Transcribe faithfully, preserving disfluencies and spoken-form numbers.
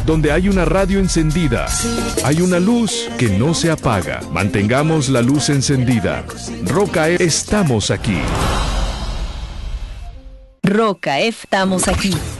Donde hay una radio encendida, hay una luz que no se apaga. Mantengamos la luz encendida. Roca, estamos aquí. Roca, estamos aquí.